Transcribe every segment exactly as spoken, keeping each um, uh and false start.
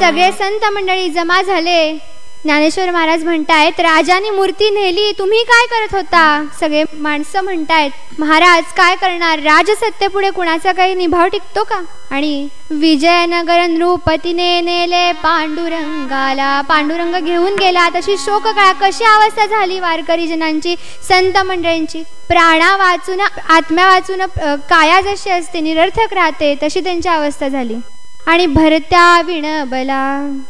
सगळे संत मंडळी जमा झाले. ज्ञानेश्वर महाराज म्हणतायत, राजानी मूर्ती नेली, तुम्ही काय करत होता? सगळे माणसं म्हणतायत, महाराज काय करणार, राजसत्तेपुढे कुणाचा काही निभाव टिकतो का? आणि विजयनगर नृपतीने नेले पांडुरंगाला, पांडुरंग घेऊन गेला. तशी शोककळा, कशी अवस्था झाली वारकरी जनांची, संत मंडळींची. प्राणा वाचून आत्म्या वाचून काया जशी असते निरर्थक राहते, तशी त्यांची अवस्था झाली. आणि भरत्या विणबला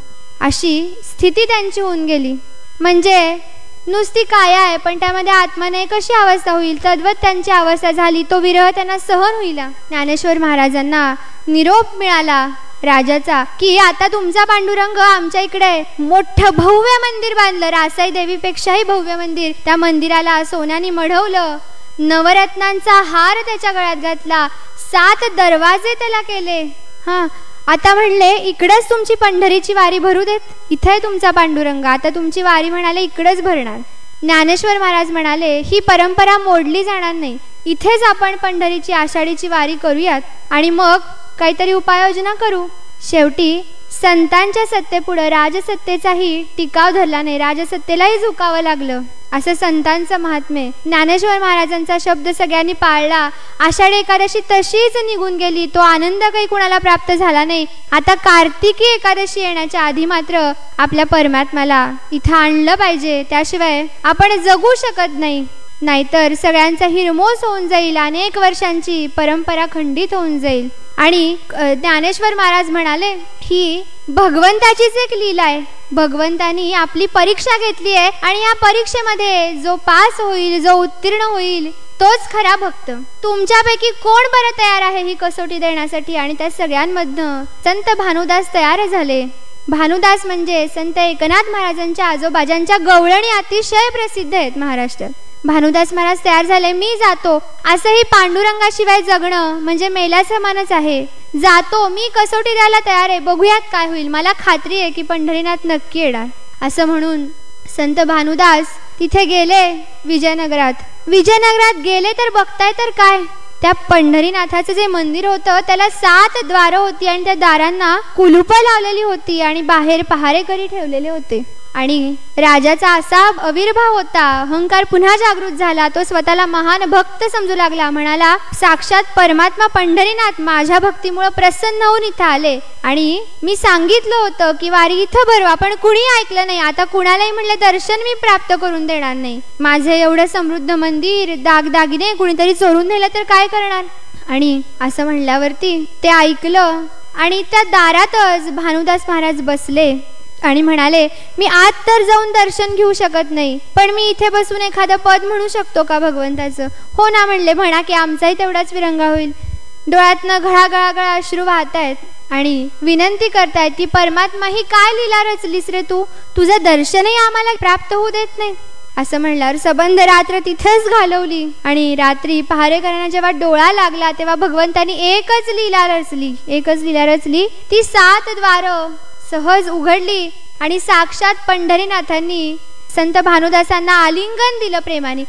अशी स्थिती त्यांची होऊन गेली. म्हणजे नुसती काया आहे पण त्यामध्ये आत्माने कशी अवस्था होईल, तद्वत त्यांची अवस्था झाली. तो विरह त्यांना सहन होईला. ज्ञानेश्वर महाराजांना निरोप मिळाला राजाचा की आता तुमचा पांडुरंग आमच्या इकडे मोठं भव्य मंदिर बांधलं, रासाई देवीपेक्षाही भव्य मंदिर. त्या मंदिराला सोन्याने मढवलं, नवरत्नांचा हार त्याच्या गळ्यात घातला, सात दरवाजे त्याला केले. हा आता म्हणले इकडेच तुमची पंढरीची वारी भरू देत, इथे तुमचा पांडुरंग, आता तुमची वारी म्हणाले इकडेच भरणार. ज्ञानेश्वर महाराज म्हणाले ही परंपरा मोडली जाणार नाही, इथेच आपण पंढरीची आषाढीची वारी करूयात आणि मग काहीतरी उपाययोजना करू. शेवटी संतांच्या सत्तेपुढे राजसत्तेचाही टिकाव धरला नाही, राजसत्तेलाही झुकावं लागलं. असं संतांचं महात्म्य. ज्ञानेश्वर महाराजांचा शब्द सगळ्यांनी पाळला. आषाढी एकादशी तशीच निघून गेली, तो आनंद काही कुणाला प्राप्त झाला नाही. आता कार्तिकी एकादशी येण्याच्या आधी मात्र आपल्या परमात्म्याला इथं आणलं पाहिजे, त्याशिवाय आपण जगू शकत नाही. नाहीतर सगळ्यांचा हिरमोस होऊन जाईल, अनेक वर्षांची परंपरा खंडित होऊन जाईल. आणि ज्ञानेश्वर महाराज म्हणाले ही भगवंताचीच एक लीला आहे. भगवंतानी आपली परीक्षा घेतली आहे आणि या परीक्षेमध्ये जो पास होईल, जो उत्तीर्ण होईल, तोच खरा भक्त. तुमच्यापैकी कोण बरं तयार आहे ही कसोटी देण्यासाठी? आणि त्या सगळ्यांमधनं संत भानुदास तयार झाले. भानुदास म्हणजे संत एकनाथ महाराजांच्या आजोबाजांच्या गवळणी अतिशय प्रसिद्ध आहेत महाराष्ट्रात. भानुदास महाराज तयार झाले, मी जातो. असंही पांडुरंगाशिवाय जगणं म्हणजे मेल्यासमानच आहे. जातो, मी कसोटी द्यायला तयार आहे, बघूयात काय होईल, मला खात्री आहे की पंढरीनाथ नक्की येणार. असं म्हणून संत भानुदास तिथे गेले विजयनगरात. विजयनगरात गेले तर बघताय तर काय, त्या पंढरीनाथाचं जे मंदिर होतं त्याला सात द्वारं होती आणि त्या दारांना कुलूपं लावलेली होती आणि बाहेर पहारेकरी ठेवलेले होते. आणि राजाचा असा आविर्भाव होता, अहंकार पुन्हा जागृत झाला. तो स्वतःला महान भक्त समजू लागला. म्हणाला साक्षात परमात्मा पंढरीनाथ माझ्या भक्तीमुळे प्रसन्न होऊन इथं आले आणि मी सांगितलं होतं की वारी इथं भरू, आपण कुणी ऐकलं नाही. आता कुणालाही म्हणले दर्शन मी प्राप्त करून देणार नाही. माझे एवढं समृद्ध मंदिर दागदागिने कुणीतरी चोरून नेलं तर काय करणार? आणि असं म्हणल्यावरती ते ऐकलं आणि त्या दारातच भानुदास महाराज बसले आणि म्हणाले मी आत तर जाऊन दर्शन घेऊ शकत नाही, पण मी इथे बसून एखादं पद म्हणू शकतो का भगवंताचं? हो ना म्हणले, म्हणा की आमचाही तेवढाच विरंगा होईल. डोळ्यातनं घळाघळाघळा अश्रू वाहतायत आणि विनंती करतायत की परमात्मा ही काय लीला रचलीस रे तू, तुझं दर्शनही आम्हाला प्राप्त होऊ देत नाही. असं म्हणल्यावर सबंध रात्र तिथेच घालवली. आणि रात्री पहारेकरांना जेव्हा डोळा लागला तेव्हा भगवंतानी एकच लीला रचली, एकच लीला रचली. ती सात द्वारं सहज उघडली आणि साक्षात पंढरीनाथांनी संत भानुदासांना आलिंगन दिलं प्रेमाने.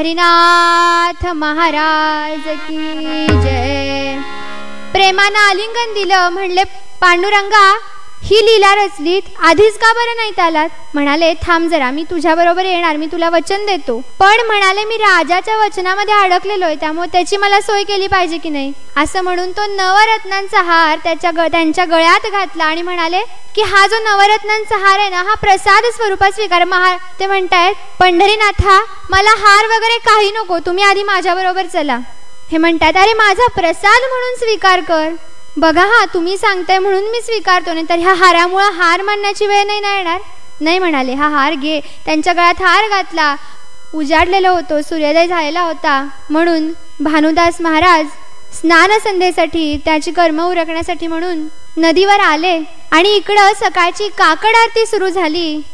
पंढरीनाथ महाराज की जय. प्रेमानं आलिंगन दिलं. म्हणले पांडुरंगा ही लीला रचलीत, आधीच का बरं नाही आलात? म्हणाले थांब जरा, मी तुझ्या बरोबर येणार, मी तुला वचन देतो. पण म्हणाले मी राजाच्या वचनामध्ये अडकलेलो आहे, त्यामुळे त्याची मला सोय केली पाहिजे की नाही. असं म्हणून तो नवरत्नांचा हार त्याच्या ग त्यांच्या गळ्यात घातला आणि म्हणाले की हा जो नवरत्नांचा हार आहे ना, हा प्रसाद स्वरूपात स्वीकार. महा ते म्हणतायत पंढरीनाथा मला हार वगैरे काही नको, तुम्ही आधी माझ्या बरोबर चला. हे म्हणतात अरे माझा प्रसाद म्हणून स्वीकार कर. बघा हा तुम्ही सांगताय म्हणून मी स्वीकारतो, नाही तर ह्या हारामुळे हार मानण्याची वेळ नाही ना येणार. नाही म्हणाले हा हार घे. त्यांच्या गळ्यात हार घातला. उजाडलेला होतो, सूर्योदय झालेला होता. म्हणून भानुदास महाराज स्नान संध्येसाठी त्याची कर्म उरकण्यासाठी म्हणून नदीवर आले आणि इकडं सकाळची काकड आरती सुरू झाली.